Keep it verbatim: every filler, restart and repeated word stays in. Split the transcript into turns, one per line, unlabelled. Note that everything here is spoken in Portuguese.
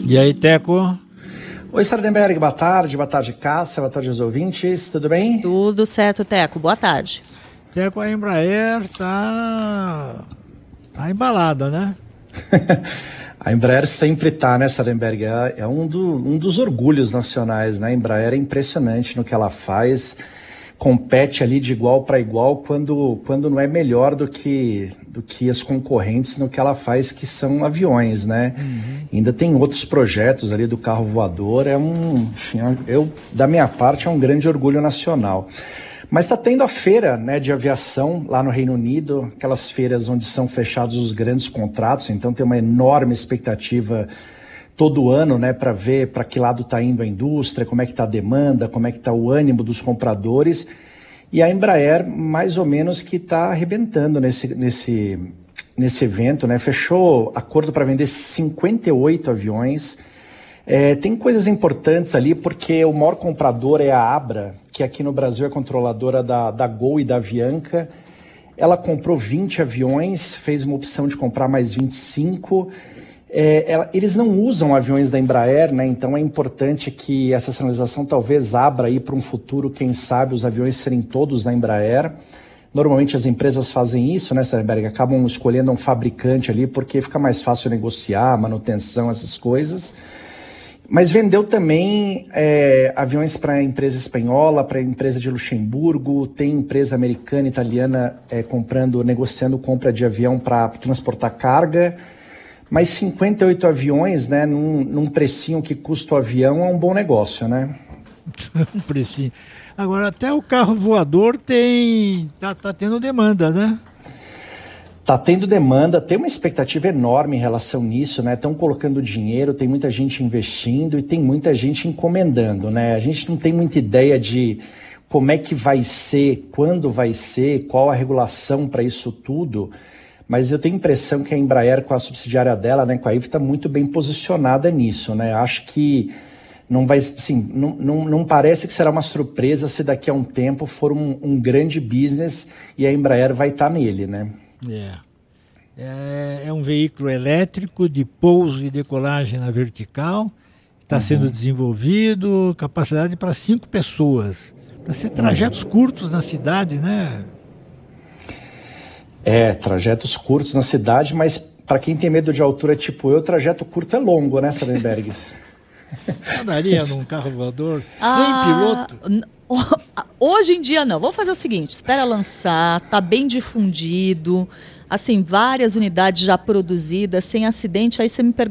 E aí, Teco?
Oi, Sardenberg, boa tarde, boa tarde, Cássia, boa tarde aos ouvintes, tudo bem?
Tudo certo, Teco, boa tarde.
Teco, a Embraer tá, tá embalada, né?
A Embraer sempre tá, né, Sardenberg? É, é um, do, um dos orgulhos nacionais, né? A Embraer é impressionante no que ela faz, compete ali de igual para igual quando, quando não é melhor do que, do que as concorrentes no que ela faz, que são aviões, né? Uhum. Ainda tem outros projetos ali do carro voador, é um, enfim, eu, da minha parte, é um grande orgulho nacional. Mas está tendo a feira, né, de aviação lá no Reino Unido, aquelas feiras onde são fechados os grandes contratos, então tem uma enorme expectativa todo ano, né, para ver para que lado está indo a indústria, como é que está a demanda, como é que está o ânimo dos compradores. E a Embraer, mais ou menos, que está arrebentando nesse, nesse, nesse evento, né, fechou acordo para vender cinquenta e oito aviões. É, tem coisas importantes ali, porque o maior comprador é a Abra, que aqui no Brasil é controladora da, da Gol e da Avianca. Ela comprou vinte aviões, fez uma opção de comprar mais vinte e cinco. É, ela, eles não usam aviões da Embraer, né? Então é importante que essa sinalização talvez abra aí para um futuro, quem sabe, os aviões serem todos da Embraer. Normalmente as empresas fazem isso, né, Sardenberg? Acabam escolhendo um fabricante ali porque fica mais fácil negociar, manutenção, essas coisas. Mas vendeu também é, aviões para a empresa espanhola, para a empresa de Luxemburgo, tem empresa americana, italiana é, comprando, negociando compra de avião para transportar carga. Mas cinquenta e oito aviões, né, num, num precinho que custa o avião, é um bom negócio, né?
Um precinho. Agora, até o carro voador tem tá, tá tendo demanda, né?
Tá tendo demanda, tem uma expectativa enorme em relação nisso, né? Estão colocando dinheiro, tem muita gente investindo e tem muita gente encomendando, né? A gente não tem muita ideia de como é que vai ser, quando vai ser, qual a regulação para isso tudo. Mas eu tenho a impressão que a Embraer, com a subsidiária dela, né, com a I V, está muito bem posicionada nisso, né? Acho que não vai, assim, não, não, não parece que será uma surpresa se daqui a um tempo for um, um grande business e a Embraer vai estar nele, né?
É. é. É um veículo elétrico de pouso e decolagem na vertical, está uhum. sendo desenvolvido, capacidade para cinco pessoas, para ser trajetos uhum. curtos na cidade, né?
É, trajetos curtos na cidade, mas para quem tem medo de altura tipo eu, trajeto curto é longo, né, Sardenberg?
Andaria num carro voador ah, sem piloto?
Hoje em dia não. Vamos fazer o seguinte, espera lançar, tá bem difundido, assim, várias unidades já produzidas, sem acidente, aí você me pergunta